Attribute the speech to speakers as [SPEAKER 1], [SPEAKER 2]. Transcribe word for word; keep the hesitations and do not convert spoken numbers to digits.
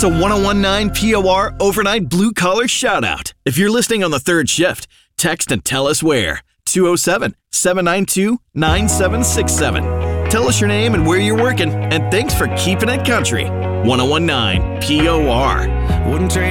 [SPEAKER 1] It's a ten nineteen P O R overnight blue-collar shout-out. If you're listening on the third shift, text and tell us where. two oh seven, seven nine two, nine seven six seven. Tell us your name and where you're working, and thanks for keeping it country. ten nineteen P O R.
[SPEAKER 2] Wouldn't trade